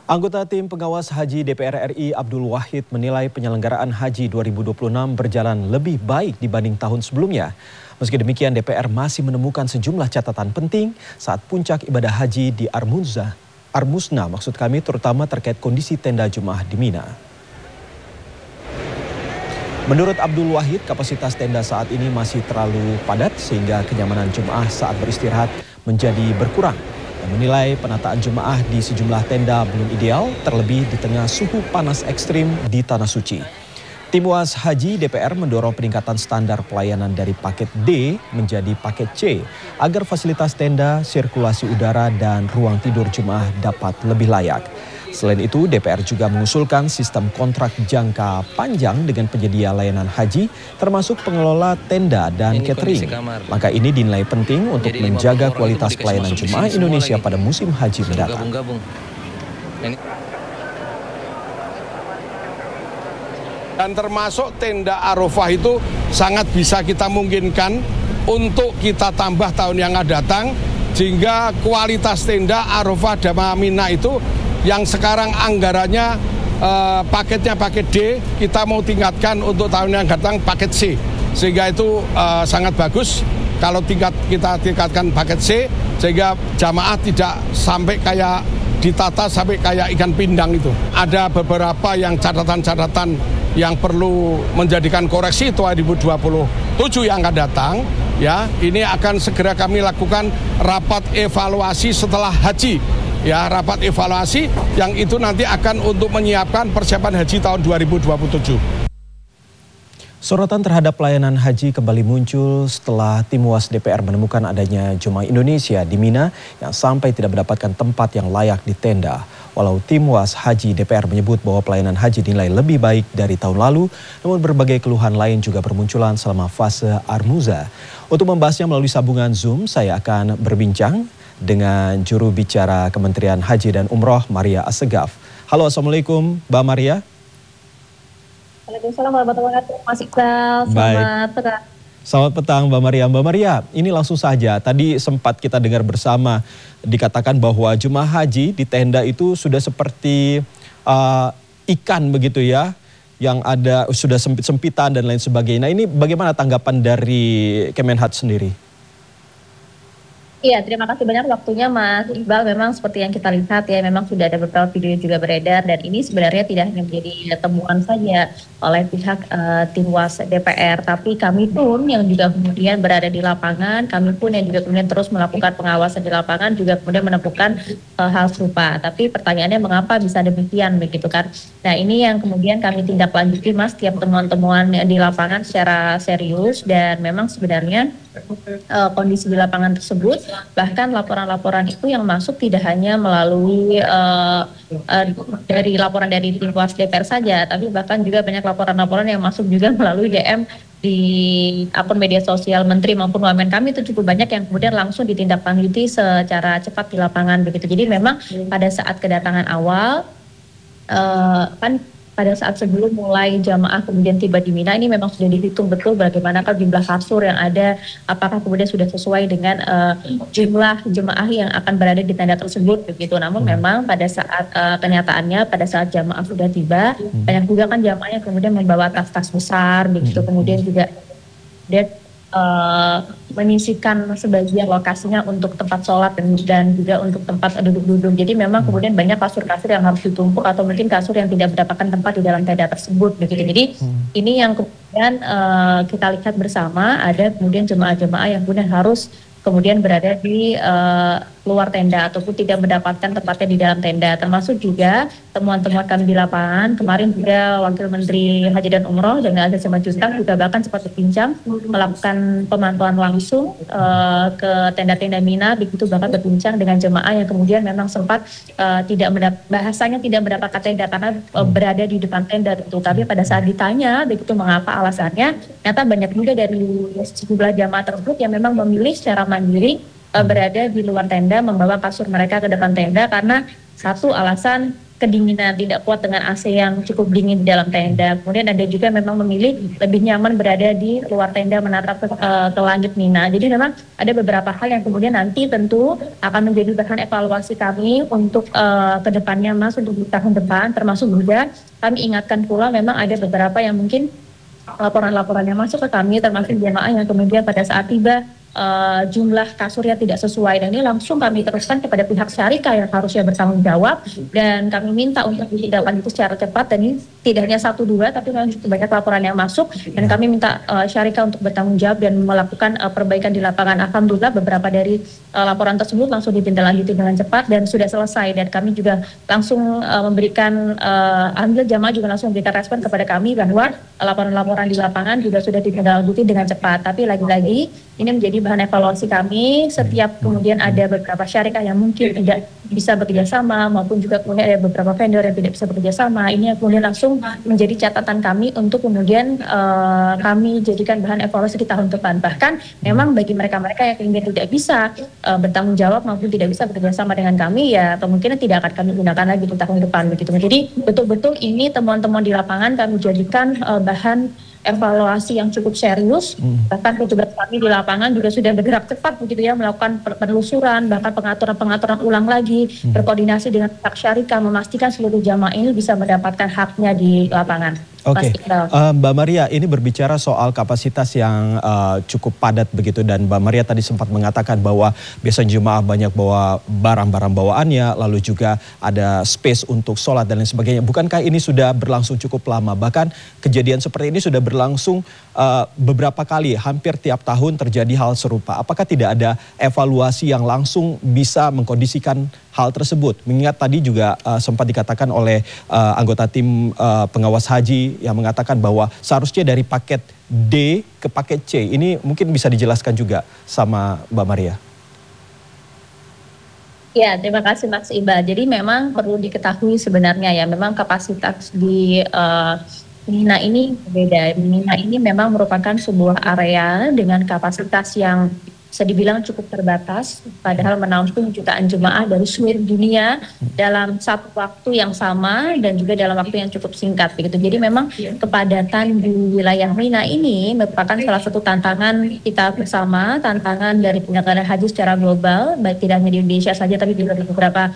Anggota tim pengawas haji DPR RI Abdul Wahid menilai penyelenggaraan haji 2026 berjalan lebih baik dibanding tahun sebelumnya. Meski demikian, DPR masih menemukan sejumlah catatan penting saat puncak ibadah haji di Armusna, maksud kami terutama terkait kondisi tenda jemaah di Mina. Menurut Abdul Wahid, kapasitas tenda saat ini masih terlalu padat sehingga kenyamanan jemaah saat beristirahat menjadi berkurang. Dan menilai penataan jemaah di sejumlah tenda belum ideal, terlebih di tengah suhu panas ekstrim di Tanah Suci. Tim UAS Haji DPR mendorong peningkatan standar pelayanan dari paket D menjadi paket C agar fasilitas tenda, sirkulasi udara, dan ruang tidur jemaah dapat lebih layak. Selain itu, DPR juga mengusulkan sistem kontrak jangka panjang dengan penyedia layanan haji, termasuk pengelola tenda dan catering. Langkah ini dinilai penting untuk menjaga kualitas pelayanan jemaah Indonesia pada musim haji mendatang. Dan termasuk tenda Arafah itu sangat bisa kita mungkinkan untuk kita tambah tahun yang akan datang, sehingga kualitas tenda Arafah dan Mina itu yang sekarang anggarannya paketnya paket D, kita mau tingkatkan untuk tahun yang datang paket C, sehingga itu sangat bagus kalau kita tingkatkan paket C, sehingga jamaah tidak sampai kayak ditata sampai kayak ikan pindang itu. Ada beberapa yang catatan-catatan yang perlu menjadikan koreksi 2027 yang akan datang. Ya, ini akan segera kami lakukan rapat evaluasi setelah haji. Ya, rapat evaluasi yang itu nanti akan untuk menyiapkan persiapan haji tahun 2027. Sorotan terhadap pelayanan haji kembali muncul setelah tim UAS DPR menemukan adanya jemaah Indonesia di Mina yang sampai tidak mendapatkan tempat yang layak di tenda. Walau tim UAS Haji DPR menyebut bahwa pelayanan haji dinilai lebih baik dari tahun lalu, namun berbagai keluhan lain juga bermunculan selama fase Armuza. Untuk membahasnya melalui sambungan Zoom, saya akan berbincang dengan juru bicara Kementerian Haji dan Umroh, Maria Assegaf. Halo, Assalamualaikum Mbak Maria. Waalaikumsalam warahmatullahi wabarakatuh, Mas Iqbal. Selamat petang. Selamat petang Mbak Maria. Mbak Maria, ini langsung saja. Tadi sempat kita dengar bersama dikatakan bahwa jemaah haji di tenda itu sudah seperti ikan begitu ya, yang ada sudah sempit-sempitan dan lain sebagainya. Nah, ini bagaimana tanggapan dari Kemenhad sendiri? Iya, terima kasih banyak waktunya Mas Iqbal. Memang seperti yang kita lihat ya, memang sudah ada beberapa video juga beredar, dan ini sebenarnya tidak hanya menjadi temuan saja oleh pihak tim UAS DPR, tapi kami pun yang juga kemudian berada di lapangan, kami pun yang juga kemudian terus melakukan pengawasan di lapangan juga kemudian menemukan hal serupa. Tapi pertanyaannya mengapa bisa demikian begitu kan? Nah, ini yang kemudian kami tindak lanjuti Mas, tiap temuan-temuan di lapangan secara serius, dan memang sebenarnya kondisi di lapangan tersebut, bahkan laporan-laporan itu yang masuk tidak hanya melalui dari laporan dari tim UAS DPR saja, tapi bahkan juga banyak laporan-laporan yang masuk juga melalui DM di akun media sosial Menteri maupun Wamen kami. Itu cukup banyak yang kemudian langsung ditindaklanjuti secara cepat di lapangan begitu. Jadi memang pada saat kedatangan awal pada saat sebelum mulai jamaah kemudian tiba di Mina, ini memang sudah dihitung betul bagaimanakah jumlah kasur yang ada, apakah kemudian sudah sesuai dengan jumlah jemaah yang akan berada di tenda tersebut begitu. Namun memang pada saat kenyataannya pada saat jamaah sudah tiba, banyak juga kan jamaah yang kemudian membawa tas-tas besar begitu, kemudian juga menyisikan sebagian lokasinya untuk tempat sholat dan juga untuk tempat duduk-duduk. Jadi memang kemudian banyak kasur-kasur yang harus ditumpuk atau mungkin kasur yang tidak mendapatkan tempat di dalam tenda tersebut begitu. Jadi ini yang kemudian kita lihat bersama, ada kemudian jemaah-jemaah yang kemudian harus kemudian berada di luar tenda ataupun tidak mendapatkan tempatnya di dalam tenda. Termasuk juga temuan-temuan kami di lapangan. Kemarin juga Wakil Menteri Haji dan Umroh dengan Aziz Simanjuntak juga bahkan sempat berbincang melakukan pemantauan langsung ke tenda-tenda Mina, begitu bahkan berbincang dengan jemaah yang kemudian memang sempat bahasanya tidak mendapatkan tenda karena berada di depan tenda itu. Tapi pada saat ditanya begitu mengapa alasannya, ternyata banyak juga dari sejumlah jemaah tersebut yang memang memilih secara mandiri berada di luar tenda, membawa kasur mereka ke depan tenda karena satu alasan kedinginan, tidak kuat dengan AC yang cukup dingin di dalam tenda. Kemudian ada juga memang memilih lebih nyaman berada di luar tenda menatap ke langit Mina. Jadi memang ada beberapa hal yang kemudian nanti tentu akan menjadi bahan evaluasi kami untuk ke depannya Mas, untuk di tahun depan, termasuk juga kami ingatkan pula memang ada beberapa yang mungkin laporan-laporan yang masuk ke kami, termasuk jemaah yang kemudian pada saat tiba jumlah kasurnya tidak sesuai, dan ini langsung kami teruskan kepada pihak syarika yang harusnya bertanggung jawab, dan kami minta untuk ditindaklanjuti secara cepat. Dan ini tidak hanya 1-2 tapi memang cukup banyak laporan yang masuk, dan kami minta syarika untuk bertanggung jawab dan melakukan perbaikan di lapangan. Alhamdulillah beberapa dari laporan tersebut langsung ditindaklanjuti dengan cepat dan sudah selesai, dan kami juga langsung memberikan alhamdulillah jamaah juga langsung memberikan respon kepada kami bahwa laporan-laporan di lapangan juga sudah ditindaklanjuti dengan cepat. Tapi lagi-lagi ini menjadi bahan evaluasi kami setiap kemudian ada beberapa syarikat yang mungkin tidak bisa bekerja sama, maupun juga kemudian ada beberapa vendor yang tidak bisa bekerja sama. Ini kemudian langsung menjadi catatan kami untuk kemudian kami jadikan bahan evaluasi di tahun depan. Bahkan memang bagi mereka-mereka yang kemudian tidak bisa bertanggung jawab maupun tidak bisa bekerja sama dengan kami, ya kemungkinan tidak akan kami gunakan lagi di tahun depan begitu. Jadi betul-betul ini temuan-temuan di lapangan kami jadikan bahan evaluasi yang cukup serius. Bahkan petugas kami di lapangan juga sudah bergerak cepat begitu ya, melakukan penelusuran, bahkan pengaturan ulang lagi, berkoordinasi dengan pihak syarika, memastikan seluruh jamaah ini bisa mendapatkan haknya di lapangan. Oke, Mbak Maria, ini berbicara soal kapasitas yang cukup padat begitu, dan Mbak Maria tadi sempat mengatakan bahwa biasanya jemaah banyak bawa barang-barang bawaannya, lalu juga ada space untuk sholat dan lain sebagainya. Bukankah ini sudah berlangsung cukup lama? Bahkan kejadian seperti ini sudah berlangsung beberapa kali, hampir tiap tahun terjadi hal serupa. Apakah tidak ada evaluasi yang langsung bisa mengkondisikan hal tersebut? Mengingat tadi juga sempat dikatakan oleh anggota tim pengawas haji yang mengatakan bahwa seharusnya dari paket D ke paket C. Ini mungkin bisa dijelaskan juga sama Mbak Maria. Ya, terima kasih Mas Iba. Jadi memang perlu diketahui sebenarnya ya, memang kapasitas di Mina ini berbeda. Mina ini memang merupakan sebuah area dengan kapasitas yang bisa dibilang cukup terbatas, padahal menampung jutaan jemaah dari seluruh dunia dalam satu waktu yang sama dan juga dalam waktu yang cukup singkat begitu. Jadi memang kepadatan di wilayah Mina ini merupakan salah satu tantangan kita bersama, tantangan dari penyelenggara haji secara global, baik tidak hanya di Indonesia saja tapi juga di beberapa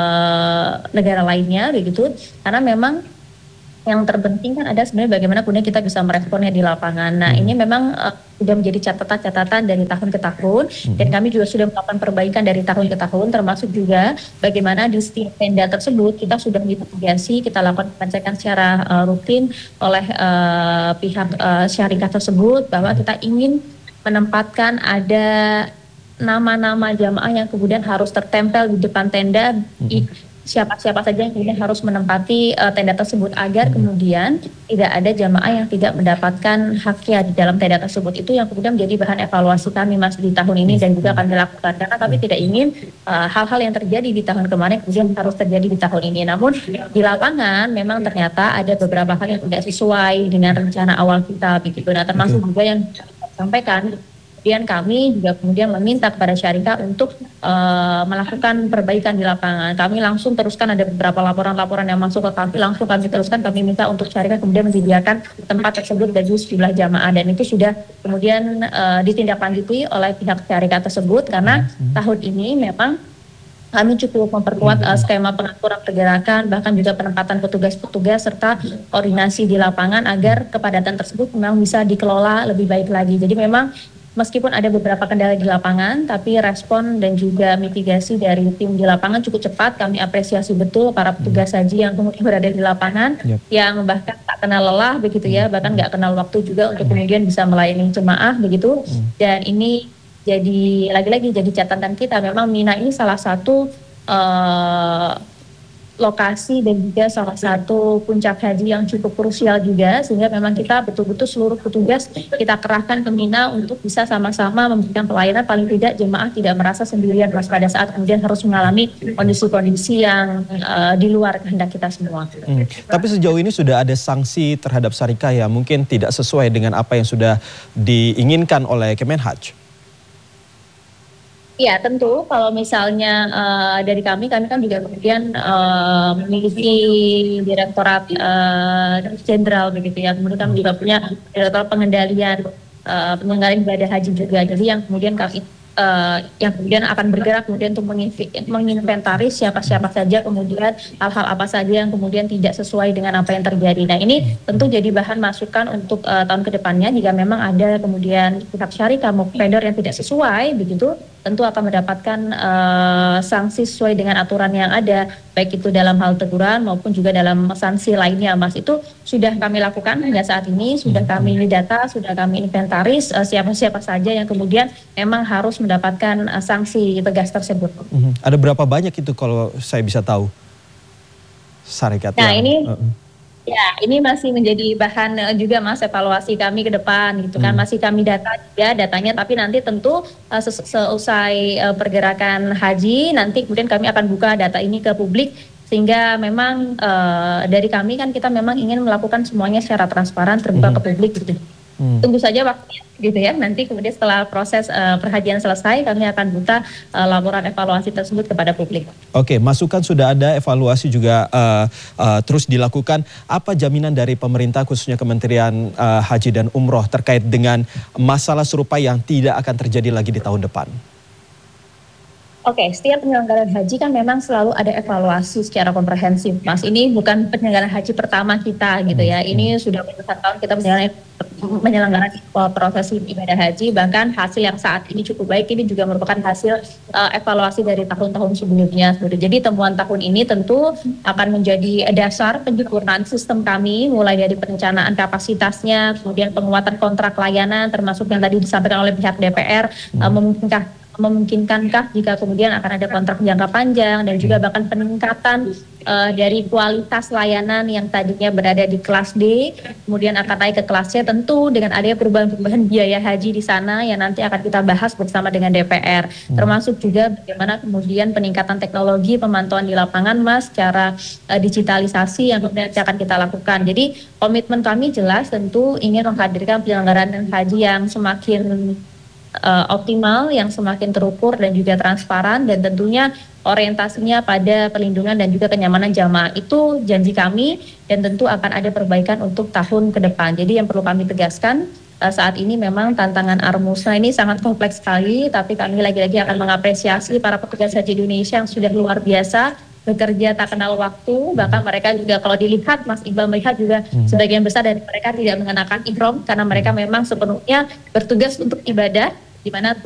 negara lainnya begitu. Karena memang yang terpenting kan ada sebenarnya bagaimana kemudian kita bisa meresponnya di lapangan. Nah ini memang sudah menjadi catatan-catatan dari tahun ke tahun, dan kami juga sudah melakukan perbaikan dari tahun ke tahun, termasuk juga bagaimana di setiap tenda tersebut kita sudah mitigasi, kita lakukan pengecekan secara rutin oleh pihak syarikat tersebut bahwa kita ingin menempatkan ada nama-nama jamaah yang kemudian harus tertempel di depan tenda. Siapa-siapa saja yang kemudian harus menempati tenda tersebut agar kemudian tidak ada jamaah yang tidak mendapatkan haknya di dalam tenda tersebut. Itu yang kemudian menjadi bahan evaluasi kami Mas di tahun ini dan juga akan dilakukan, karena kami tidak ingin hal-hal yang terjadi di tahun kemarin kemudian harus terjadi di tahun ini. Namun di lapangan memang ternyata ada beberapa hal yang tidak sesuai dengan rencana awal kita begitu. Nah termasuk juga yang sampaikan, kemudian kami juga kemudian meminta kepada syarikat untuk melakukan perbaikan di lapangan. Kami langsung teruskan, ada beberapa laporan-laporan yang masuk ke kami, langsung kami teruskan, kami minta untuk syarikat kemudian menyediakan tempat tersebut bagi sejumlah jamaah, dan itu sudah kemudian ditindaklanjuti oleh pihak syarikat tersebut, karena tahun ini memang kami cukup memperkuat skema pengaturan pergerakan, bahkan juga penempatan petugas-petugas serta koordinasi di lapangan agar kepadatan tersebut memang bisa dikelola lebih baik lagi. Jadi memang meskipun ada beberapa kendala di lapangan, tapi respon dan juga mitigasi dari tim di lapangan cukup cepat. Kami apresiasi betul para petugas haji yang kemudian berada di lapangan, yang bahkan tak kenal lelah begitu ya, bahkan nggak kenal waktu juga untuk kemudian bisa melayani jemaah begitu. Dan ini jadi lagi-lagi jadi catatan kita, memang Mina ini salah satu lokasi dan juga salah satu puncak haji yang cukup krusial juga, sehingga memang kita betul-betul seluruh petugas kita kerahkan ke Mina untuk bisa sama-sama memberikan pelayanan, paling tidak jemaah tidak merasa sendirian pada saat kemudian harus mengalami kondisi-kondisi yang di luar kehendak kita semua. Tapi sejauh ini sudah ada sanksi terhadap syarikat yang mungkin tidak sesuai dengan apa yang sudah diinginkan oleh Kemenhaj? Iya, tentu kalau misalnya dari kami kan juga kemudian memiliki Direktorat Jenderal begitu ya. Kemudian kami juga punya Direktorat Pengendalian penyelenggaraan ibadah haji juga. Jadi yang kemudian kami yang kemudian akan bergerak kemudian untuk menginventaris siapa-siapa saja, kemudian hal-hal apa saja yang kemudian tidak sesuai dengan apa yang terjadi. Nah ini tentu jadi bahan masukan untuk tahun kedepannya jika memang ada kemudian pihak syarikat maupun vendor yang tidak sesuai begitu, tentu akan mendapatkan sanksi sesuai dengan aturan yang ada, baik itu dalam hal teguran maupun juga dalam sanksi lainnya, Mas. Itu sudah kami lakukan hingga saat ini, sudah kami data, sudah kami inventaris siapa-siapa saja yang kemudian memang harus mendapatkan sanksi tegas tersebut. Ada berapa banyak itu kalau saya bisa tahu? Syarikat Nah yang... ini masih menjadi bahan juga Mas evaluasi kami ke depan gitu kan. Masih kami data juga datanya, tapi nanti tentu seusai pergerakan haji nanti kemudian kami akan buka data ini ke publik, sehingga memang dari kami kan kita memang ingin melakukan semuanya secara transparan, terbuka ke publik gitu. Tunggu saja waktunya gitu ya, nanti kemudian setelah proses perhajian selesai kami akan buka laporan evaluasi tersebut kepada publik. Oke, masukan sudah ada, evaluasi juga terus dilakukan. Apa jaminan dari pemerintah khususnya Kementerian Haji dan Umroh terkait dengan masalah serupa yang tidak akan terjadi lagi di tahun depan? Oke, setiap penyelenggaraan haji kan memang selalu ada evaluasi secara komprehensif, Mas. Ini bukan penyelenggaraan haji pertama kita gitu ya. Ini sudah belasan tahun kita menyelenggarakan prosesi ibadah haji, bahkan hasil yang saat ini cukup baik ini juga merupakan hasil evaluasi dari tahun-tahun sebelumnya. Jadi temuan tahun ini tentu akan menjadi dasar penyempurnaan sistem kami, mulai dari perencanaan kapasitasnya, kemudian penguatan kontrak layanan, termasuk yang tadi disampaikan oleh pihak DPR, memungkinkankah jika kemudian akan ada kontrak jangka panjang, dan juga bahkan peningkatan dari kualitas layanan yang tadinya berada di kelas D kemudian akan naik ke kelas C, tentu dengan adanya perubahan-perubahan biaya haji di sana yang nanti akan kita bahas bersama dengan DPR, termasuk juga bagaimana kemudian peningkatan teknologi pemantauan di lapangan, Mas, secara digitalisasi yang kemudian akan kita lakukan. Jadi komitmen kami jelas tentu ingin menghadirkan penyelenggaraan haji yang semakin optimal, yang semakin terukur dan juga transparan, dan tentunya orientasinya pada perlindungan dan juga kenyamanan jamaah. Itu janji kami, dan tentu akan ada perbaikan untuk tahun ke depan. Jadi yang perlu kami tegaskan, saat ini memang tantangan Armusna ini sangat kompleks sekali, tapi kami lagi-lagi akan mengapresiasi para petugas haji Indonesia yang sudah luar biasa bekerja tak kenal waktu. Bahkan mereka juga kalau dilihat, Mas Iqbal melihat juga sebagian besar dari mereka tidak mengenakan ihram karena mereka memang sepenuhnya bertugas untuk ibadah, di mana